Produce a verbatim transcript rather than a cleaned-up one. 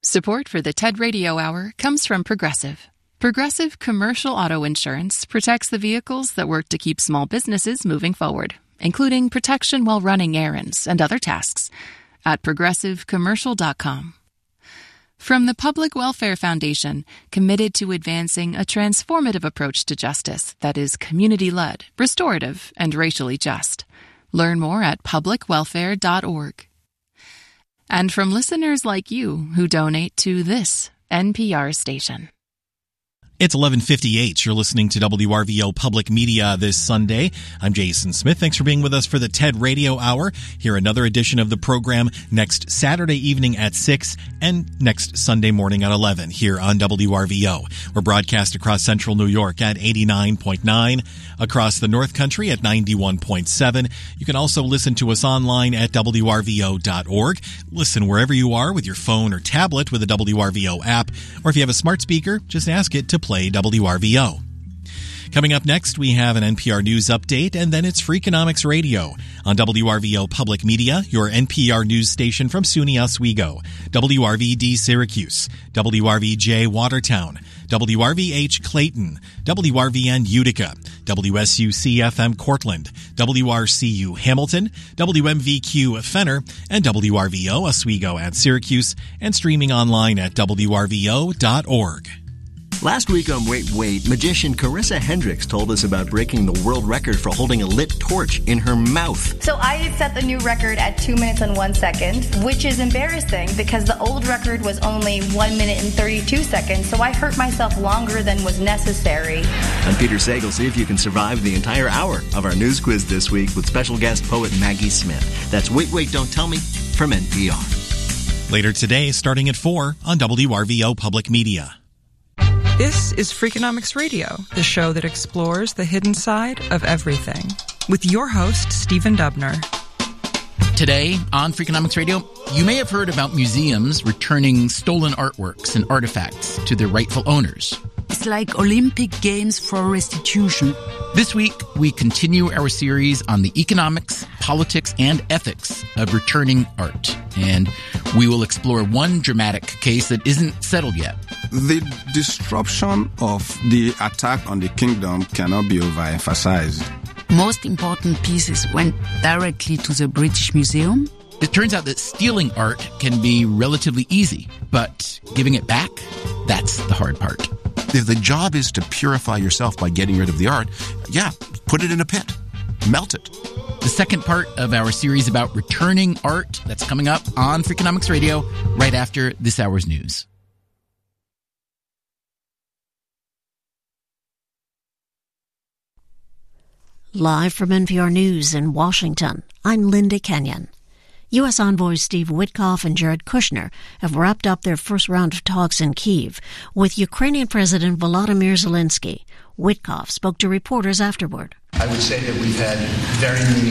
Support for the TED Radio Hour comes from Progressive. Progressive Commercial Auto Insurance protects the vehicles that work to keep small businesses moving forward, including protection while running errands and other tasks, at progressive commercial dot com. From the Public Welfare Foundation, committed to advancing a transformative approach to justice that is community-led, restorative, and racially just. Learn more at public welfare dot org. And from listeners like you who donate to this N P R station. It's eleven fifty-eight. You're listening to W R V O Public Media this Sunday. I'm Jason Smith. Thanks for being with us for the TED Radio Hour. Hear another edition of the program next Saturday evening at six and next Sunday morning at eleven here on W R V O. We're broadcast across central New York at eighty-nine point nine, across the North Country at ninety-one point seven. You can also listen to us online at W R V O dot org. Listen wherever you are with your phone or tablet with the W R V O app, or if you have a smart speaker, just ask it to play W R V O. Coming up next, we have an N P R News update, and then it's Freakonomics Radio on W R V O Public Media, your N P R news station from SUNY Oswego, W R V D Syracuse, W R V J Watertown, W R V H Clayton, W R V N Utica, W S U C F M Cortland, W R C U Hamilton, W M V Q Fenner, and W R V O Oswego at Syracuse, and streaming online at W R V O dot org. Last week on Wait Wait, magician Carissa Hendricks told us about breaking the world record for holding a lit torch in her mouth. So I set the new record at two minutes and one second, which is embarrassing because the old record was only one minute and thirty-two seconds, so I hurt myself longer than was necessary. I'm Peter Sagal. See if you can survive the entire hour of our news quiz this week with special guest poet Maggie Smith. That's Wait Wait, Don't Tell Me from N P R. Later today, starting at four on W R V O Public Media. This is Freakonomics Radio, the show that explores the hidden side of everything, with your host, Stephen Dubner. Today on Freakonomics Radio, you may have heard about museums returning stolen artworks and artifacts to their rightful owners. It's like Olympic Games for restitution. This week, we continue our series on the economics, politics, and ethics of returning art. And we will explore one dramatic case that isn't settled yet. The disruption of the attack on the kingdom cannot be overemphasized. Most important pieces went directly to the British Museum. It turns out that stealing art can be relatively easy, but giving it back, that's the hard part. If the job is to purify yourself by getting rid of the art, yeah, put it in a pit. Melt it. The second part of our series about returning art, that's coming up on Freakonomics Radio right after this hour's news. Live from N P R News in Washington, I'm Linda Kenyon. U S envoys Steve Witkoff and Jared Kushner have wrapped up their first round of talks in Kyiv with Ukrainian President Volodymyr Zelensky. Witkoff spoke to reporters afterward. I would say that we've had very